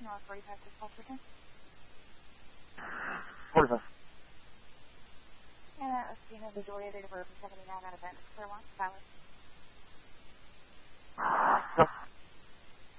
North 45 to Falls Return. 45. And that was, you know, the Julia date of birth 79 out of Venice. Clear one, valid.